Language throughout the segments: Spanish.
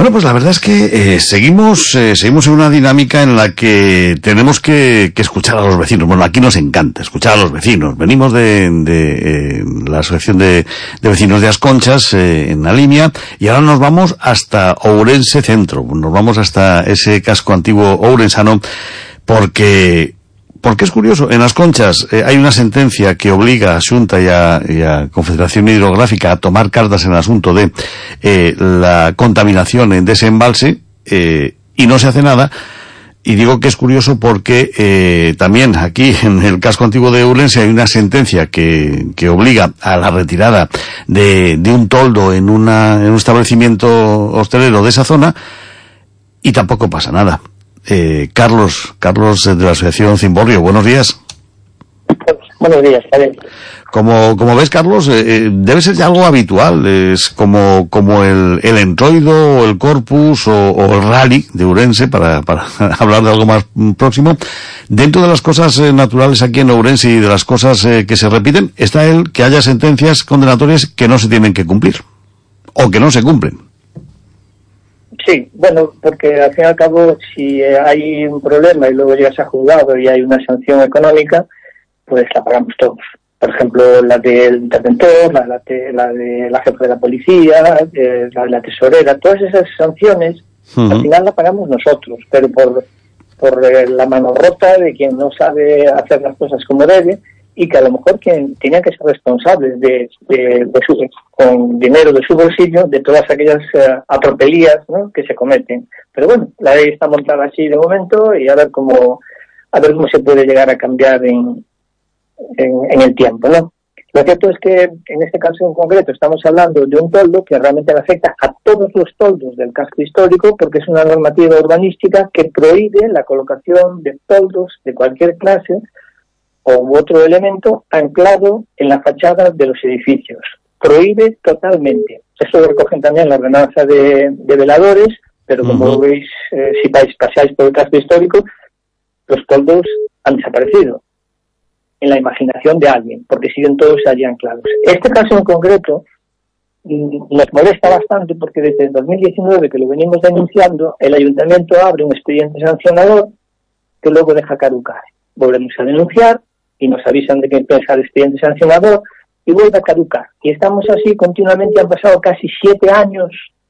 Bueno, pues la verdad es que seguimos en una dinámica en la que tenemos que escuchar a los vecinos. Bueno, aquí nos encanta escuchar a los vecinos. Venimos de la Asociación de Vecinos de As Conchas, en la línea, y ahora nos vamos hasta Ourense Centro. Nos vamos hasta ese casco antiguo ourensano, porque es curioso. En As Conchas hay una sentencia que obliga a Xunta y a Confederación Hidrográfica a tomar cartas en el asunto de la contaminación en ese embalse, y no se hace nada. Y digo que es curioso porque también aquí en el casco antiguo de Ourense hay una sentencia que obliga a la retirada de un toldo en un establecimiento hostelero de esa zona, y tampoco pasa nada. Carlos de la Asociación Cimborrio, buenos días. Buenos días, Javier. Como ves, Carlos, debe ser ya algo habitual. Es como el entroido o el corpus o el rally de Ourense, para hablar de algo más próximo. Dentro de las cosas naturales aquí en Ourense y de las cosas que se repiten, está el que haya sentencias condenatorias que no se tienen que cumplir o que no se cumplen. Sí, bueno, porque al fin y al cabo, si hay un problema y luego llegas a juzgado y hay una sanción económica, pues la pagamos todos. Por ejemplo, la del interventor, la de la jefa de la policía, la de la tesorera, todas esas sanciones, al final la pagamos nosotros, pero por la mano rota de quien no sabe hacer las cosas como debe, y que a lo mejor quien tenía que ser responsables con dinero de su bolsillo de todas aquellas atropelías, ¿no?, que se cometen. Pero bueno, la ley está montada así de momento, y a ver cómo se puede llegar a cambiar en el tiempo, ¿no? Lo cierto es que en este caso en concreto estamos hablando de un toldo que realmente le afecta a todos los toldos del casco histórico, porque es una normativa urbanística que prohíbe la colocación de toldos de cualquier clase o otro elemento anclado en la fachada de los edificios. Prohíbe totalmente. Eso lo recogen también la ordenanza de veladores, pero como veis, si paseáis por el casco histórico, los toldos han desaparecido en la imaginación de alguien, porque siguen todos allí anclados. Este caso en concreto nos molesta bastante porque desde el 2019, que lo venimos denunciando, el ayuntamiento abre un expediente sancionador que luego deja caducar. Volvemos a denunciar y nos avisan de que empieza el expediente sancionador y vuelve a caducar. Y estamos así continuamente. Han pasado casi 7 años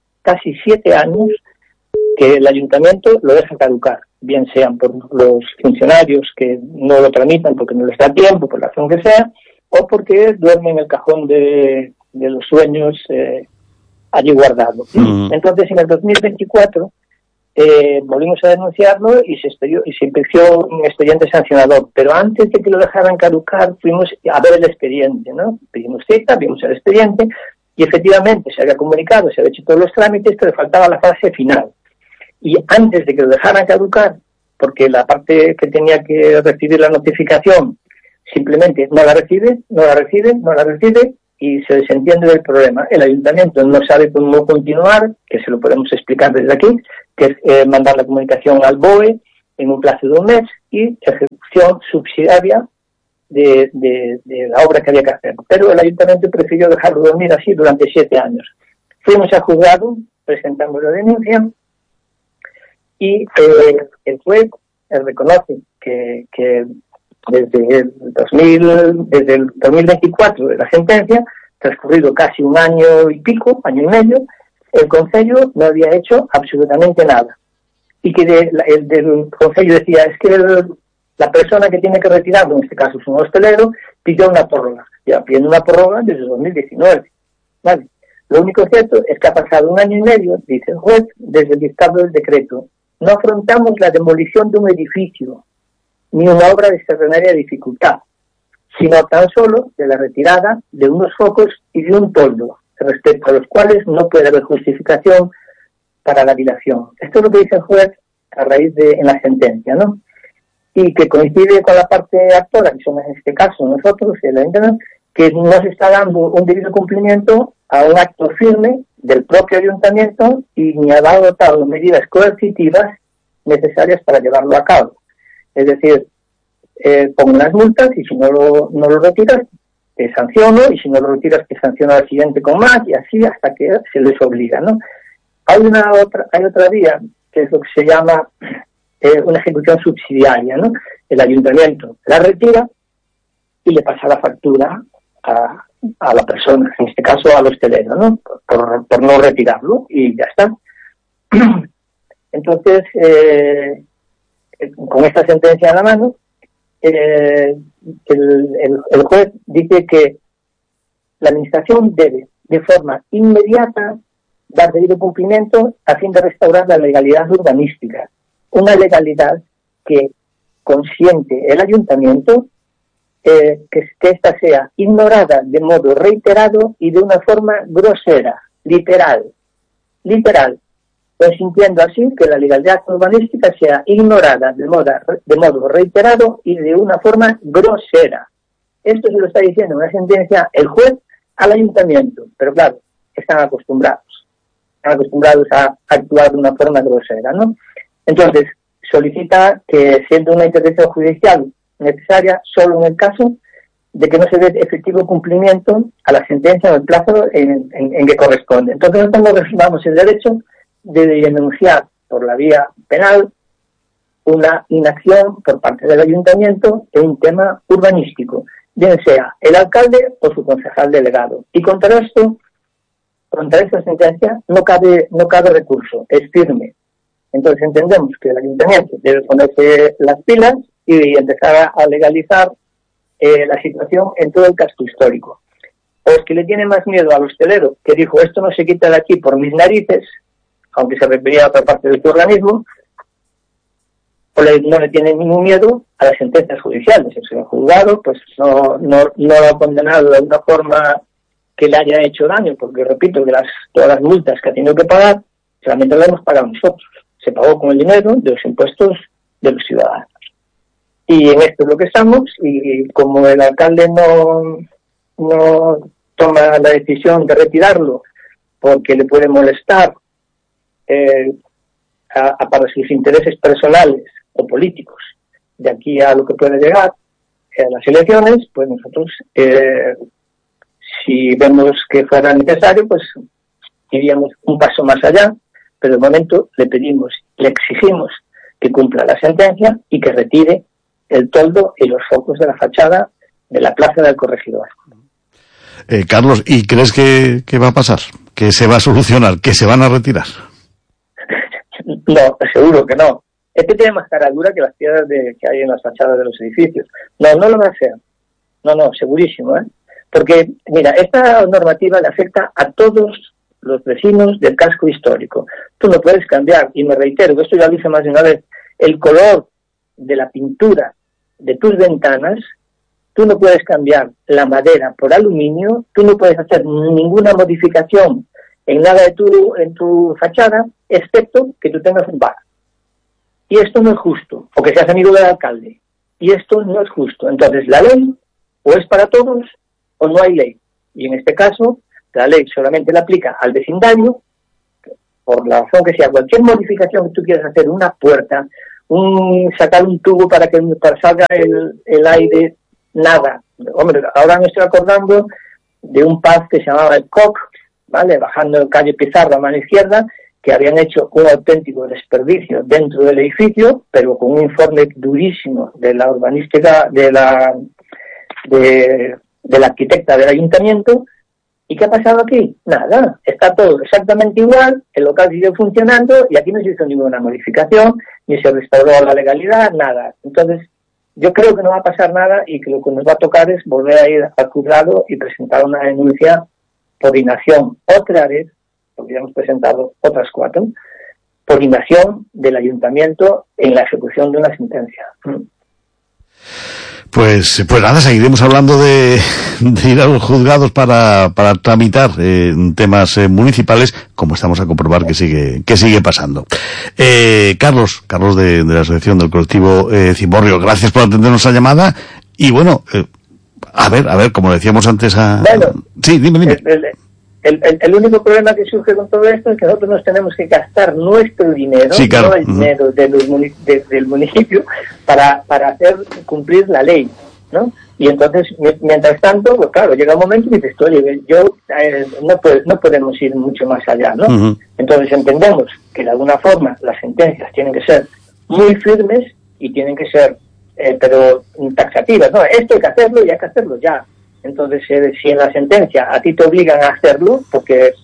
que el ayuntamiento lo deja caducar, bien sean por los funcionarios que no lo tramitan porque no les da tiempo, por la razón que sea, o porque duerme en el cajón de los sueños allí guardado. Entonces, en el 2024 volvimos a denunciarlo y se emitió un expediente sancionador, pero antes de que lo dejaran caducar fuimos a ver el expediente, ¿no? Pedimos cita, vimos el expediente y efectivamente se había comunicado, se había hecho todos los trámites, pero faltaba la fase final. Y antes de que lo dejaran caducar, porque la parte que tenía que recibir la notificación simplemente no la recibe, y se desentiende del problema. El ayuntamiento no sabe cómo continuar, que se lo podemos explicar desde aquí, que es mandar la comunicación al BOE en un plazo de un mes y ejecución subsidiaria de la obra que había que hacer. Pero el ayuntamiento prefirió dejarlo dormir así durante 7 años. Fuimos al juzgado, presentamos la denuncia, y el juez reconoce que desde el 2024 de la sentencia, transcurrido casi un año y pico, año y medio, el concello no había hecho absolutamente nada. Y que el del concello decía, es que la persona que tiene que retirarlo, en este caso es un hostelero, pidió una prórroga. Ya pidiendo una prórroga desde 2019. ¿Vale? Lo único cierto es que ha pasado un año y medio, dice el juez, desde el dictado del decreto. No afrontamos la demolición de un edificio, ni una obra de extraordinaria dificultad, sino tan solo de la retirada de unos focos y de un toldo, respecto a los cuales no puede haber justificación para la dilación. Esto es lo que dice el juez a raíz en la sentencia, ¿no? Y que coincide con la parte actora, que somos en este caso nosotros, el ayuntamiento, que no se está dando un debido cumplimiento a un acto firme del propio ayuntamiento y ni ha adoptado medidas coercitivas necesarias para llevarlo a cabo. Es decir, pongo unas multas y si no lo retiras, te sanciono, y si no lo retiras, te sanciono al siguiente con más, y así hasta que se les obliga, ¿no? Hay otra vía, que es lo que se llama una ejecución subsidiaria, ¿no? El ayuntamiento la retira y le pasa la factura a la persona, en este caso al hostelero, ¿no? Por no retirarlo, y ya está. Entonces, con esta sentencia en la mano, el juez dice que la administración debe, de forma inmediata, dar debido cumplimiento a fin de restaurar la legalidad urbanística, una legalidad que consiente el ayuntamiento que ésta sea ignorada de modo reiterado y de una forma grosera, literal, consintiendo así que la legalidad urbanística sea ignorada de modo reiterado y de una forma grosera. Esto se lo está diciendo en una sentencia el juez al ayuntamiento, pero claro, están acostumbrados a actuar de una forma grosera, ¿no? Entonces, solicita que, siendo una intervención judicial necesaria solo en el caso de que no se dé efectivo cumplimiento a la sentencia en el plazo en que corresponde. Entonces, nosotros reservamos el derecho de denunciar por la vía penal una inacción por parte del ayuntamiento en un tema urbanístico, bien sea el alcalde o su concejal delegado. Y contra esta sentencia no cabe recurso, es firme. Entonces entendemos que el ayuntamiento debe ponerse las pilas y empezar a legalizar la situación en todo el casco histórico. O es que le tiene más miedo al hostelero, que dijo, esto no se quita de aquí por mis narices, aunque se refería a otra parte de su organismo, o no le tiene ningún miedo a las sentencias judiciales. El señor juzgado pues no lo ha condenado de una forma que le haya hecho daño, porque repito que todas las multas que ha tenido que pagar, solamente las hemos pagado nosotros. Se pagó con el dinero de los impuestos de los ciudadanos. Y en esto es lo que estamos, y como el alcalde no toma la decisión de retirarlo porque le puede molestar para sus intereses personales o políticos de aquí a lo que puede llegar a las elecciones, pues nosotros, si vemos que fuera necesario, pues iríamos un paso más allá, pero de momento le exigimos que cumpla la sentencia y que retire el toldo y los focos de la fachada de la Plaza del Corregidor. Carlos, ¿y crees que va a pasar? ¿Que se va a solucionar? ¿Que se van a retirar? No, seguro que no. Este tiene más cara dura que las piedras que hay en las fachadas de los edificios. No lo va a hacer. No, segurísimo, ¿eh? Porque, mira, esta normativa le afecta a todos los vecinos del casco histórico. Tú no puedes cambiar, y me reitero, esto ya lo hice más de una vez, el color de la pintura de tus ventanas. Tú no puedes cambiar la madera por aluminio, tú no puedes hacer ninguna modificación en nada en tu fachada, excepto que tú tengas un bar. Y esto no es justo, o que seas amigo del alcalde. Y esto no es justo. Entonces, la ley o es para todos o no hay ley. Y en este caso, la ley solamente la aplica al vecindario, por la razón que sea. Cualquier modificación que tú quieras hacer, una puerta, sacar un tubo para salga el aire, nada. Hombre, ahora me estoy acordando de un pub que se llamaba el Coq, ¿vale? Bajando en calle Pizarro a mano izquierda, que habían hecho un auténtico desperdicio dentro del edificio, pero con un informe durísimo de la urbanística, de la arquitecta del ayuntamiento. ¿Y qué ha pasado aquí? Nada, está todo exactamente igual, el local sigue funcionando y aquí no se hizo ninguna modificación, ni se restauró la legalidad, nada. Entonces, yo creo que no va a pasar nada y que lo que nos va a tocar es volver a ir al juzgado y presentar una denuncia por inacción otra vez, porque ya hemos presentado otras 4, por inacción del ayuntamiento en la ejecución de una sentencia. Pues nada, seguiremos hablando de ir a los juzgados para tramitar temas municipales, como estamos a comprobar que sigue pasando. Carlos de la Asociación del Colectivo Cimborrio, gracias por atendernos la llamada y bueno, a ver, como decíamos antes Sí, dime. El único problema que surge con todo esto es que nosotros nos tenemos que gastar nuestro dinero, sí, claro, no el dinero del municipio, para hacer cumplir la ley, ¿no? Y entonces, mientras tanto, pues claro, llega un momento y dices, oye, no podemos ir mucho más allá, ¿no? Uh-huh. Entonces entendemos que de alguna forma las sentencias tienen que ser muy firmes y tienen que ser, pero taxativas, ¿no? Esto hay que hacerlo y hay que hacerlo ya. Entonces, si en la sentencia a ti te obligan a hacerlo, porque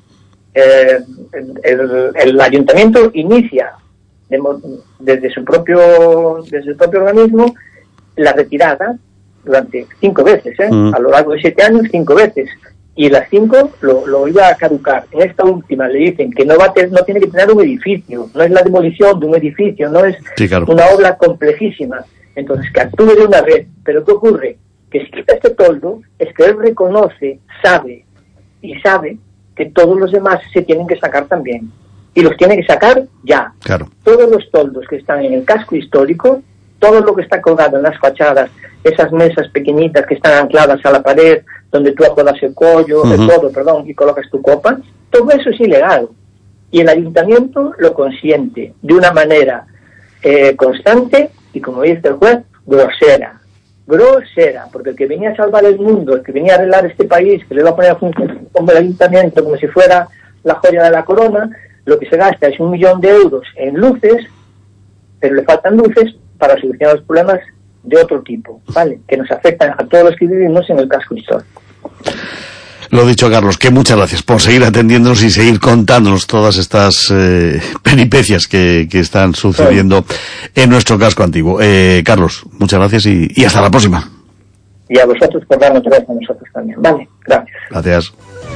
el ayuntamiento inicia desde su propio organismo la retirada durante 5 veces, a lo largo de 7 años, 5 veces, y las 5 lo iba a caducar. En esta última le dicen que no tiene que tener un edificio, no es la demolición de un edificio, no es una obra complejísima, entonces que actúe de una vez. Pero ¿qué ocurre? Que si quita este toldo, es que él reconoce, sabe que todos los demás se tienen que sacar también, y los tiene que sacar ya. Claro. Todos los toldos que están en el casco histórico, todo lo que está colgado en las fachadas, esas mesas pequeñitas que están ancladas a la pared, donde tú apodas el codo, y colocas tu copa, todo eso es ilegal. Y el ayuntamiento lo consiente de una manera constante y, como dice el juez, grosera, porque el que venía a salvar el mundo, el que venía a arreglar este país, que le va a poner a funcionar como el ayuntamiento, como si fuera la joya de la corona, lo que se gasta es 1 millón de euros en luces, pero le faltan luces para solucionar los problemas de otro tipo, ¿vale? Que nos afectan a todos los que vivimos en el casco histórico. Lo dicho, Carlos, que muchas gracias por seguir atendiéndonos y seguir contándonos todas estas peripecias que están sucediendo en nuestro casco antiguo. Carlos, muchas gracias y hasta la próxima. Y a vosotros por darnos otra vez a nosotros también. Vale, gracias. Gracias.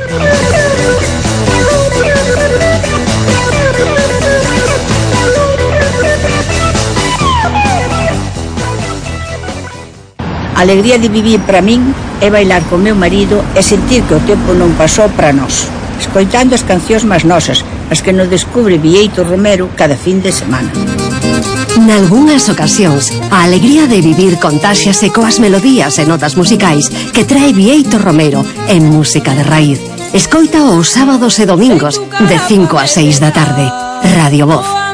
A alegría de vivir para min é bailar con meu marido e sentir que o tempo non pasou para nós, escoitando as cancións máis nosas, as que nos descubre Bieito Romero cada fin de semana. Nalgúnas ocasións, a alegría de vivir contáxiase coas melodías e notas musicais que trae Bieito Romero en Música de Raíz. Escoita os sábados e domingos de 5 a 6 da tarde. Radio Voz.